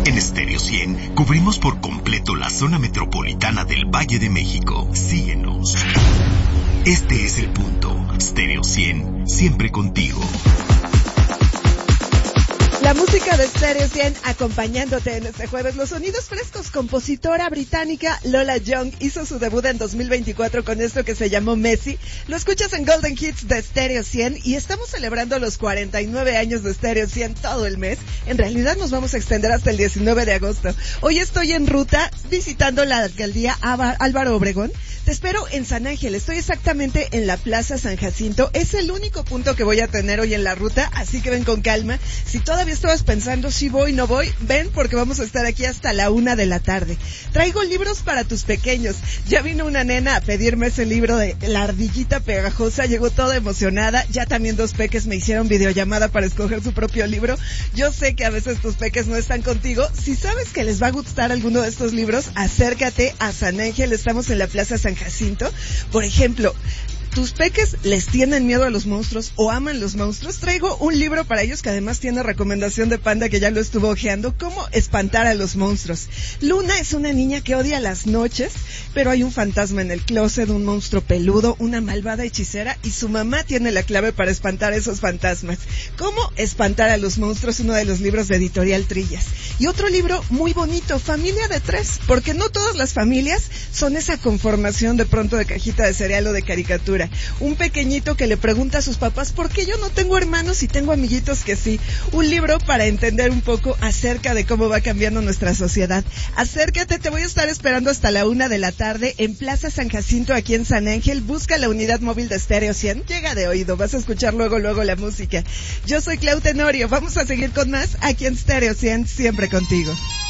En Stereo 100 cubrimos por completo la zona metropolitana del Valle de México. Síguenos. Este es el punto. Stereo 100, siempre contigo. La música de Stereo 100 acompañándote en este jueves. Los sonidos frescos. Compositora británica Lola Young hizo su debut en 2024 con esto que se llamó Messi. Lo escuchas en Golden Hits de Stereo 100 y estamos celebrando los 49 años de Stereo 100 todo el mes. En realidad nos vamos a extender hasta el 19 de agosto. Hoy estoy en ruta visitando la alcaldía Álvaro Obregón. Te espero en San Ángel. Estoy exactamente en la Plaza San Jacinto. Es el único punto que voy a tener hoy en la ruta, así que ven con calma. Si todavía estabas pensando si voy o no voy, ven porque vamos a estar aquí hasta la 1 de la tarde. Traigo libros para tus pequeños. Ya vino una nena a pedirme ese libro de La ardillita pegajosa, llegó toda emocionada. Ya también 2 peques me hicieron videollamada para escoger su propio libro. Yo sé que a veces tus peques no están contigo. Si sabes que les va a gustar alguno de estos libros, acércate a San Ángel. Estamos en la Plaza San Jacinto. Por ejemplo, ¿tus peques les tienen miedo a los monstruos o aman los monstruos? Traigo un libro para ellos que además tiene recomendación de Panda, que ya lo estuvo ojeando. ¿Cómo espantar a los monstruos? Luna es una niña que odia las noches, pero hay un fantasma en el closet, un monstruo peludo, una malvada hechicera, y su mamá tiene la clave para espantar a esos fantasmas. ¿Cómo espantar a los monstruos? Uno de los libros de Editorial Trillas. Y otro libro muy bonito, Familia de 3, porque no todas las familias son esa conformación de pronto de cajita de cereal o de caricatura. Un pequeñito que le pregunta a sus papás, ¿por qué yo no tengo hermanos y tengo amiguitos que sí? Un libro para entender un poco acerca de cómo va cambiando nuestra sociedad. Acércate, te voy a estar esperando hasta la 1 de la tarde en Plaza San Jacinto, aquí en San Ángel. Busca la unidad móvil de Stereo 100. Llega de oído, vas a escuchar luego la música. Yo soy Clau Tenorio, vamos a seguir con más aquí en Stereo 100, siempre contigo.